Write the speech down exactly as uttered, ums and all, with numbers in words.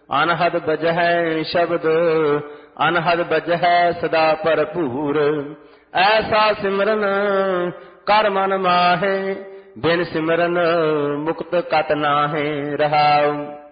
ਅਨਹਦ ਬਜਹਿ ਸ਼ਬਦ ਅਨਹਦ ਬਜਹਿ ਸਦਾ ਭਰਪੂਰ। ਐਸਾ ਸਿਮਰਨ ਕਰ ਮਨ ਮਾਹੇ ਬਿਨ ਸਿਮਰਨ ਮੁਕਤ ਕਤ ਨਾਹੇ ਰਹਾਉ।